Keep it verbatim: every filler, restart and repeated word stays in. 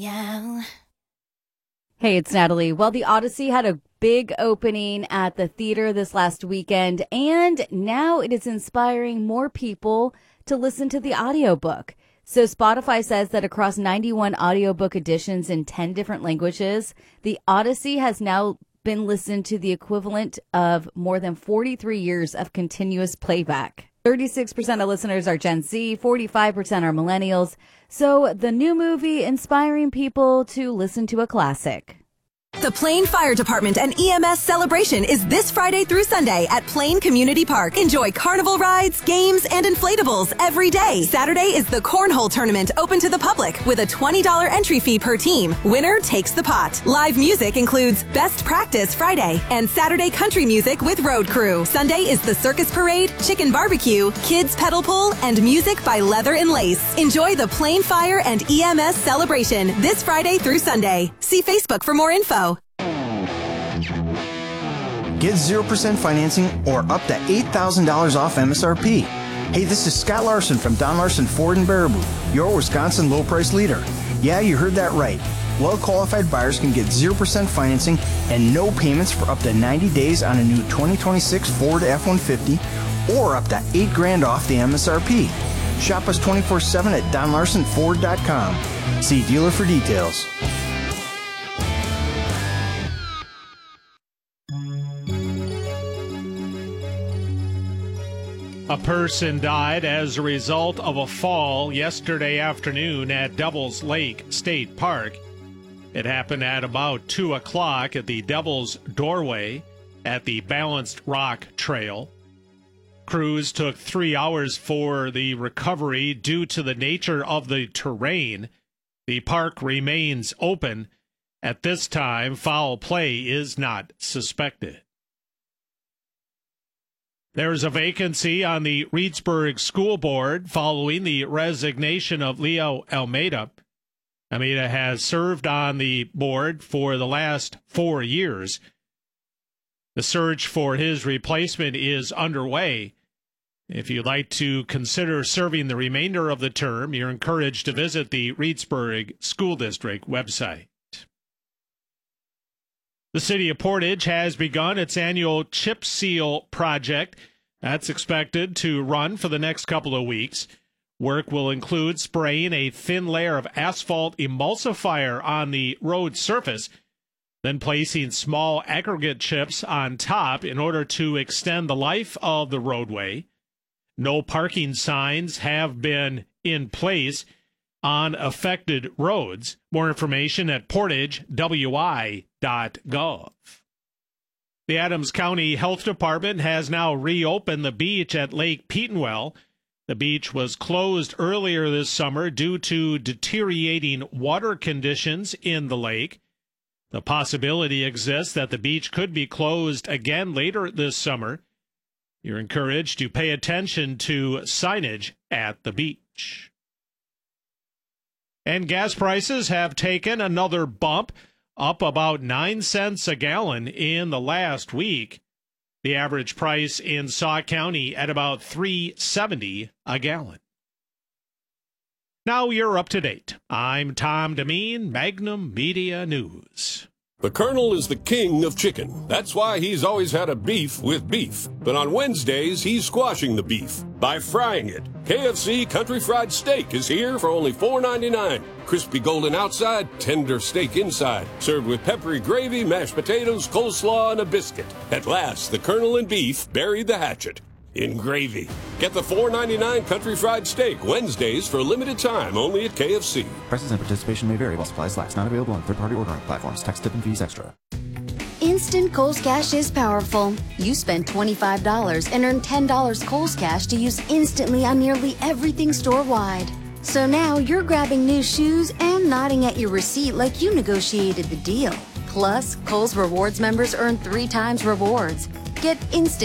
Yeah. Hey, it's Natalie. Well, the Odyssey had a big opening at the theater this last weekend, and now it is inspiring more people to listen to the audiobook. So Spotify says that across ninety-one audiobook editions in ten different languages, the Odyssey has now been listened to the equivalent of more than forty-three years of continuous playback. thirty-six percent of listeners are Gen Z, forty-five percent are millennials. So the new movie inspiring people to listen to a classic. The Plain Fire Department and E M S celebration is this Friday through Sunday at Plain Community Park. Enjoy carnival rides, games, and inflatables every day. Saturday is the Cornhole Tournament open to the public with a twenty dollars entry fee per team. Winner takes the pot. Live music includes Best Practice Friday and Saturday country music with Road Crew. Sunday is the Circus Parade, Chicken Barbecue, Kids Pedal Pull, and music by Leather and Lace. Enjoy the Plain Fire and E M S celebration this Friday through Sunday. See Facebook for more info. Get zero percent financing or up to eight thousand dollars off M S R P. Hey, this is Scott Larson from Don Larson Ford in Baraboo, your Wisconsin low price leader. Yeah, you heard that right. Well-qualified buyers can get zero percent financing and no payments for up to ninety days on a new twenty twenty-six Ford F one fifty or up to eight grand off the M S R P. Shop us twenty-four seven at don larson ford dot com. See dealer for details. A person died as a result of a fall yesterday afternoon at Devil's Lake State Park. It happened at about two o'clock at the Devil's Doorway at the Balanced Rock Trail. Crews took three hours for the recovery due to the nature of the terrain. The park remains open. At this time, foul play is not suspected. There's a vacancy on the Reedsburg School Board following the resignation of Leo Almeida. Almeida has served on the board for the last four years. The search for his replacement is underway. If you'd like to consider serving the remainder of the term, you're encouraged to visit the Reedsburg School District website. The city of Portage has begun its annual chip seal project. That's expected to run for the next couple of weeks. Work will include spraying a thin layer of asphalt emulsifier on the road surface, then placing small aggregate chips on top in order to extend the life of the roadway. No parking signs have been in place on affected roads. More information at portage w i dot gov. The Adams County Health Department has now reopened the beach at Lake Petenwell. The beach was closed earlier this summer due to deteriorating water conditions in the lake. The possibility exists that the beach could be closed again later this summer. You're encouraged to pay attention to signage at the beach. And gas prices have taken another bump, up about nine cents a gallon in the last week. The average price in Sauk County at about three seventy a gallon. Now you're up to date. I'm Tom Demeen, Magnum Media News. The Colonel is the king of chicken. That's why he's always had a beef with beef. But on Wednesdays, he's squashing the beef by frying it. K F C Country Fried Steak is here for only four ninety-nine. Crispy golden outside, tender steak inside. Served with peppery gravy, mashed potatoes, coleslaw, and a biscuit. At last, the Colonel and beef buried the hatchet in gravy. Get the four ninety-nine Country Fried Steak Wednesdays for a limited time only at K F C. Prices and participation may vary while supplies last. Not available on third-party ordering platforms. Tax, tip, and fees extra. Instant Kohl's Cash is powerful. You spend twenty-five dollars and earn ten dollars Kohl's Cash to use instantly on nearly everything store-wide. So now you're grabbing new shoes and nodding at your receipt like you negotiated the deal. Plus, Kohl's Rewards members earn three times rewards. Get instant